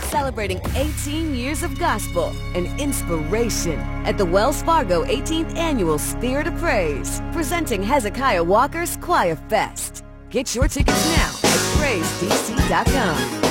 celebrating 18 years of gospel and inspiration at the Wells Fargo 18th Annual Spirit of Praise, presenting Hezekiah Walker's Choir Fest. Get your tickets now at PraiseDC.com.